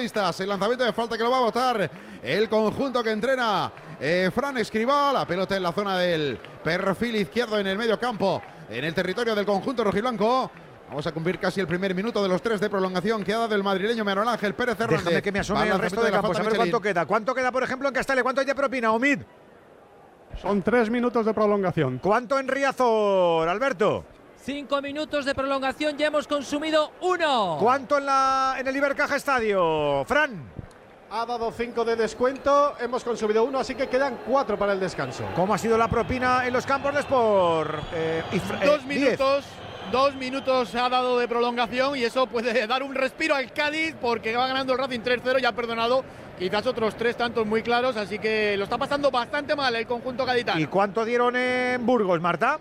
futbolistas. El lanzamiento de falta que lo va a botar el conjunto que entrena Fran Escribá. La pelota en la zona del perfil izquierdo en el medio campo, en el territorio del conjunto rojiblanco. Vamos a cumplir casi el primer minuto de los 3 de prolongación que ha dado el madrileño Miguel Ángel Pérez Hernández. Déjame que me asome el resto de campos, a ver cuánto queda. ¿Cuánto queda, por ejemplo, en Castalia? ¿Cuánto hay de propina, Omid? Son 3 minutos de prolongación. ¿Cuánto en Riazor, Alberto? 5 minutos de prolongación, ya hemos consumido 1. ¿Cuánto en el Ibercaja Estadio, Fran? Ha dado 5 de descuento, hemos consumido 1, así que quedan 4 para el descanso. ¿Cómo ha sido la propina en los campos de Sport? 2 minutos. 2 minutos ha dado de prolongación y eso puede dar un respiro al Cádiz porque va ganando el Racing 3-0 y ha perdonado quizás otros 3 tantos muy claros, así que lo está pasando bastante mal el conjunto gaditano. ¿Y cuánto dieron en Burgos, Marta?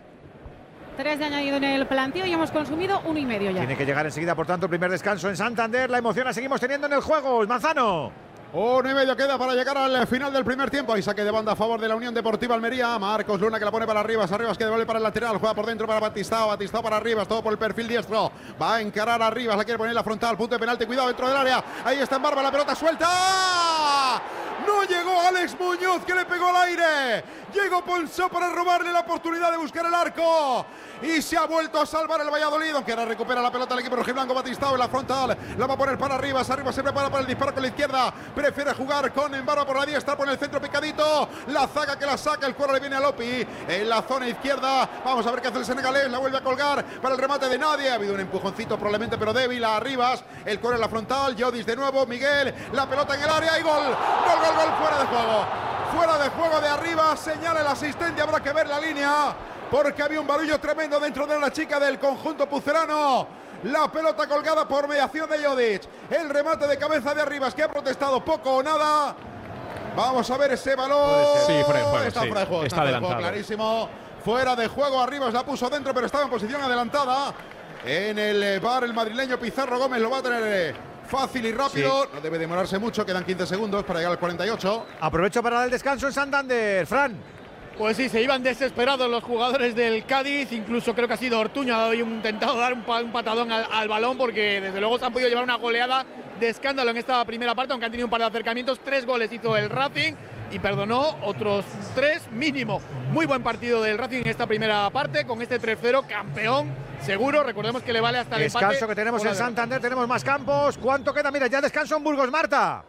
3 de añadido en el planteo y hemos consumido 1,5 ya. Tiene que llegar enseguida, por tanto, el primer descanso en Santander. La emoción la seguimos teniendo en el juego. Manzano. 1,5 queda para llegar al final del primer tiempo. Hay saque de banda a favor de la Unión Deportiva Almería. Marcos Luna que la pone para Arribas. Arribas que devuelve para el lateral. Juega por dentro para Batistao. Batistao para Arribas. Todo por el perfil diestro. Va a encarar a Arribas. La quiere poner en la frontal. Punto de penalti. Cuidado dentro del área. Ahí está en barba. La pelota suelta. No llegó Alex Muñoz que le pegó al aire. Llegó Ponsó para robarle la oportunidad de buscar el arco. Y se ha vuelto a salvar el Valladolid, aunque ahora recupera la pelota el equipo rojiblanco. Batistao en la frontal, la va a poner para Arribas. Arribas se prepara para el disparo con la izquierda. Prefiere jugar con Embarba por la diestra, por el centro picadito. La zaga que la saca, el cuero le viene a Lopi en la zona izquierda. Vamos a ver qué hace el senegalés. La vuelve a colgar para el remate de nadie. Ha habido un empujoncito probablemente, pero débil a Arribas. El cuero en la frontal. Yodis de nuevo. Miguel, la pelota en el área y gol. Gol, fuera de juego. Fuera de juego de Arribas. Señala el asistente. Habrá que ver la línea, porque había un barullo tremendo dentro de la chica del conjunto pucelano. La pelota colgada por mediación de Jodic. El remate de cabeza de Arribas, que ha protestado poco o nada. Vamos a ver ese balón. Sí, fuera de juego. Está fuera de juego. Está adelantado. Clarísimo. Fuera de juego. Arribas la puso dentro, pero estaba en posición adelantada. En el bar, el madrileño Pizarro Gómez lo va a tener fácil y rápido. Sí. No debe demorarse mucho. Quedan 15 segundos para llegar al 48. Aprovecho para dar el descanso en Santander. Fran. Pues sí, se iban desesperados los jugadores del Cádiz, incluso creo que ha sido Ortuño, ha intentado dar un patadón al balón, porque desde luego se han podido llevar una goleada de escándalo en esta primera parte, aunque han tenido un par de acercamientos. 3 goles hizo el Racing y perdonó otros 3 mínimo. Muy buen partido del Racing en esta primera parte, con este 3-0, campeón seguro. Recordemos que le vale hasta el empate. Descanso que tenemos en Santander, tenemos más campos. ¿Cuánto queda? Mira, ya descanso en Burgos, Marta.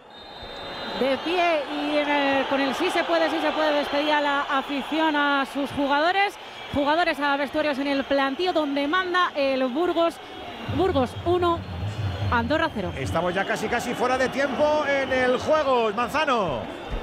De pie y con el sí se puede despedir a la afición, a sus jugadores a vestuarios en el plantío donde manda el Burgos 1, Andorra 0. Estamos ya casi fuera de tiempo en el juego, Manzano.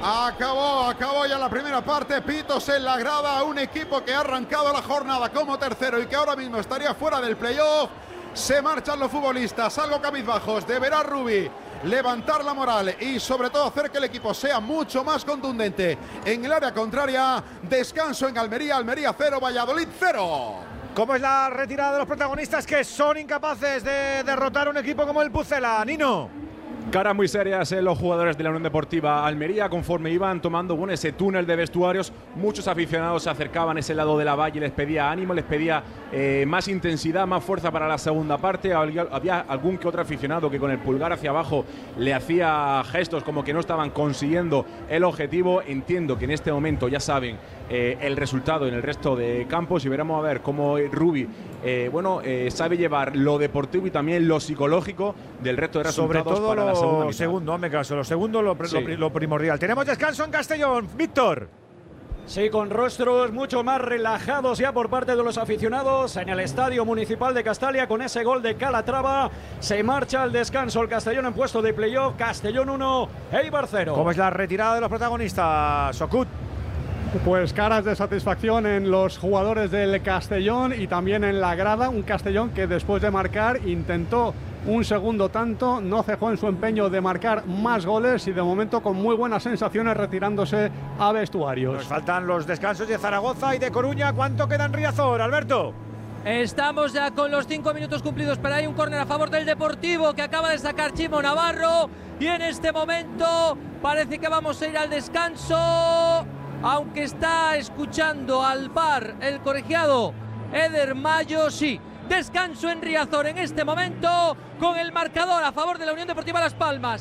Acabó ya la primera parte. Pitos en la grada. Un equipo que ha arrancado la jornada como tercero y que ahora mismo estaría fuera del playoff. Se marchan los futbolistas, algo cabizbajos. Deberá Rubi levantar la moral y sobre todo hacer que el equipo sea mucho más contundente en el área contraria. Descanso en Almería, Almería 0, Valladolid 0. ¿Cómo es la retirada de los protagonistas que son incapaces de derrotar un equipo como el Pucela, Nino? Caras muy serias en los jugadores de la Unión Deportiva Almería conforme iban tomando ese túnel de vestuarios. Muchos aficionados se acercaban a ese lado de la valla y les pedía ánimo, les pedía más intensidad, más fuerza para la segunda parte. Había algún que otro aficionado que con el pulgar hacia abajo le hacía gestos como que no estaban consiguiendo el objetivo. Entiendo que en este momento ya saben el resultado en el resto de campos y veremos a ver cómo Rubi sabe llevar lo deportivo y también lo psicológico del resto de resultados. Sobre todo para la segunda mitad. Segundo, hazme caso, lo segundo lo primordial. Tenemos descanso en Castellón, Víctor. Sí, con rostros mucho más relajados ya por parte de los aficionados en el Estadio Municipal de Castalia. Con ese gol de Calatrava se marcha al descanso el Castellón en puesto de playoff. Castellón 1, Eibar 0. ¿Cómo es la retirada de los protagonistas, Sokut? Pues caras de satisfacción en los jugadores del Castellón y también en la grada. Un Castellón que después de marcar intentó un segundo tanto, no cejó en su empeño de marcar más goles y de momento con muy buenas sensaciones retirándose a vestuarios. Nos faltan los descansos de Zaragoza y de Coruña. ¿Cuánto queda en Riazor, Alberto? Estamos ya con los 5 minutos cumplidos, pero hay un córner a favor del Deportivo que acaba de sacar Chimo Navarro y en este momento parece que vamos a ir al descanso, aunque está escuchando al VAR el colegiado Eder Mayo. Sí, descanso en Riazor en este momento con el marcador a favor de la Unión Deportiva Las Palmas.